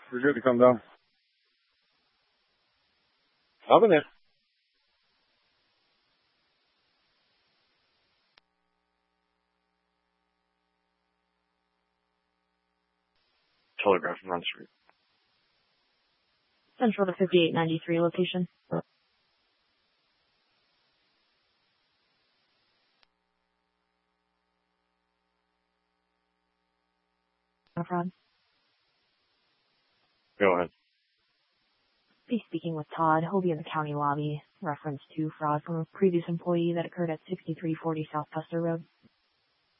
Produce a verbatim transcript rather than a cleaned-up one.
We're good to come down. I'm in there. Telegraph and Run Street. Central to fifty-eight ninety-three location. Fraud. Go ahead. Be speaking with Todd. He'll be in the county lobby. Reference to fraud from a previous employee that occurred at sixty-three forty South Custer Road.